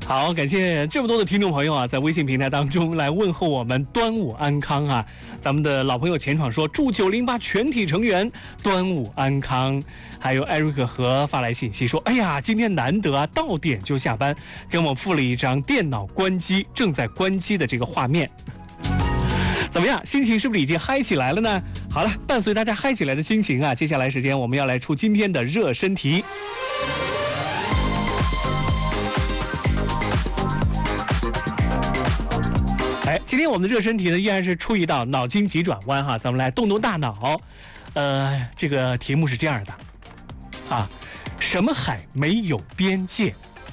好，感谢这么多的听众朋友啊，在微信平台当中来问候我们端午安康啊！咱们的老朋友钱闯说，祝908全体成员端午安康。还有艾瑞克和发来信息说，哎呀，今天难得啊，到点就下班，给我们附了一张电脑关机正在关机的这个画面。怎么样，心情是不是已经嗨起来了呢？好了，伴随大家嗨起来的心情啊，接下来时间我们要来出今天的热身题。今天我们的热身题呢，依然是出一道脑筋急转弯哈，咱们来动动大脑。这个题目是这样的啊，什么海没有边界？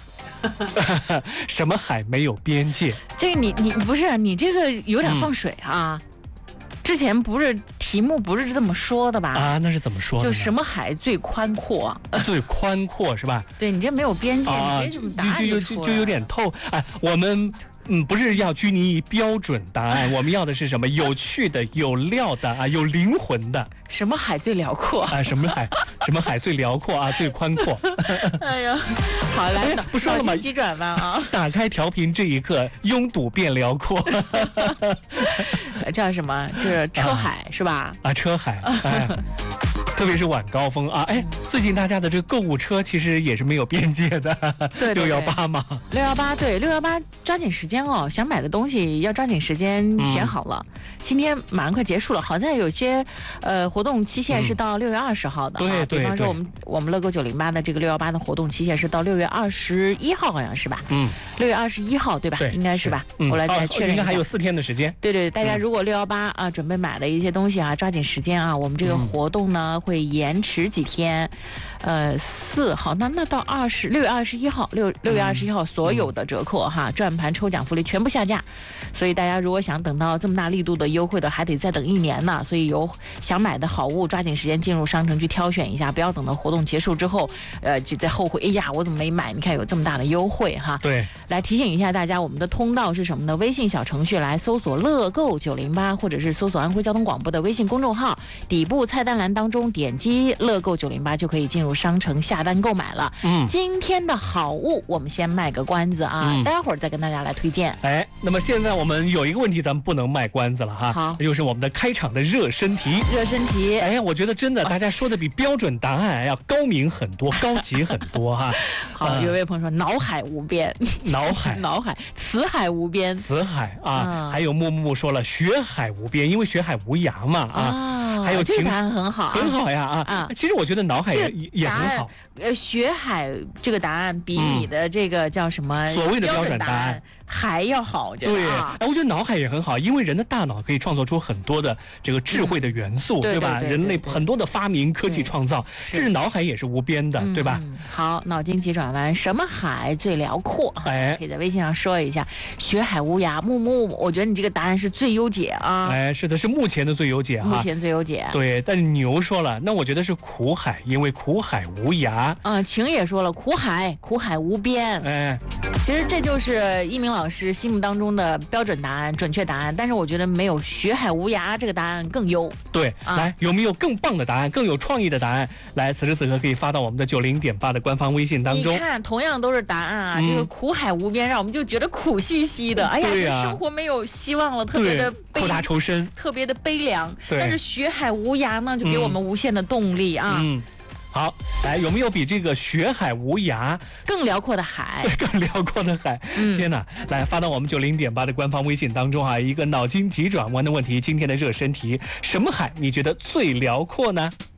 什么海没有边界？ 这个你不是你这个有点放水啊。之前不是题目不是这么说的吧？ 啊，那是怎么说的？ 就什么海最宽阔？ 最宽阔是吧？ 对，你这没有边界，你这什么答案就有点透。哎，我们不是要拘泥于标准答案，我们要的是什么？有趣的、有料的啊，有灵魂的。 什么海最辽阔啊？什么海最辽阔啊？最宽阔。 哎呀，好来， 不说了吗？ 急转弯啊！ 打开调频这一刻，拥堵变辽阔。 叫什么？就是车海、是吧？ 啊，车海。哎。特别是晚高峰啊，哎，最近大家的这个购物车其实也是没有边界的， 对 618嘛 ，618对618，抓紧时间哦，想买的东西要抓紧时间选好了。今天马上快结束了，好在有些活动期限是到6月20号的， 对， 比方说我们乐购908的这个618的活动期限是到6月21号，好像是吧？6月21号对吧？ 对， 应该是吧？我来再确认一下， 应该还有4天的时间。 对，大家如果618啊准备买的一些东西啊，抓紧时间啊，我们这个活动呢会延迟几天，4号那到6月21号6月21号所有的折扣哈，转盘抽奖福利全部下架，所以大家如果想等到这么大力度的优惠的，还得再等1年呢。所以有想买的好物，抓紧时间进入商城去挑选一下，不要等到活动结束之后，就在后悔，哎呀，我怎么没买？你看有这么大的优惠哈。 对， 来提醒一下大家，我们的通道是什么呢？微信小程序来搜索乐购908，或者是搜索安徽交通广播的微信公众号，底部菜单栏当中点击乐购908就可以进入商城下单购买了。今天的好物我们先卖个关子啊，待会儿再跟大家来推荐。 哎，那么现在我们有一个问题咱们不能卖关子了哈， 好， 就是我们的开场的热身题。哎，我觉得真的大家说的比标准答案要高明很多，高级很多哈。 好，有位朋友说脑海无边， 脑海辞海无边， 辞海啊，还有木木说了学海无边，因为学海无涯嘛啊，还有这个答案很好， 很好呀啊。其实我觉得脑海也很好。 学海这个答案比你的这个叫什么所谓的标准答案还要好， 对，我觉得脑海也很好，因为人的大脑可以创造出很多的这个智慧的元素，对吧？人类很多的发明、科技创造，这是脑海也是无边的，对吧？ 好，脑筋急转弯，什么海最辽阔？ 哎， 可以在微信上说一下。学海无涯，木木，我觉得你这个答案是最优解啊！ 哎，是的，是目前的最优解哈。 目前最优解。 对，但牛说了，那我觉得是苦海，因为苦海无涯。 晴也说了，苦海无边。 哎。 其实这就是一鸣老师心目当中的标准答案、准确答案，但是我觉得没有学海无涯这个答案更优。 对，来，有没有更棒的答案、更有创意的答案？来，此时此刻可以发到我们的90.8的官方微信当中。 你看，同样都是答案啊，这个苦海无边让我们就觉得苦兮兮的，哎呀，这生活没有希望了，特别的苦大仇深， 特别的悲凉。但是学海无涯呢，就给我们无限的动力啊。 好，来，有没有比这个学海无涯更辽阔的海？ 对，更辽阔的海。天哪！来发到我们90.8的官方微信当中啊，一个脑筋急转弯的问题，今天的热身题，什么海你觉得最辽阔呢？